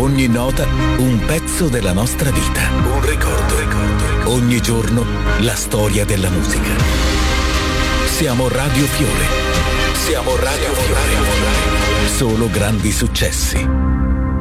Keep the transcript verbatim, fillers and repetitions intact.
Ogni nota un pezzo della nostra vita. Un ricordo, ricordo, ricordo. Ogni giorno la storia della musica. Siamo Radio Fiore. Siamo Radio Fiore. Solo grandi successi.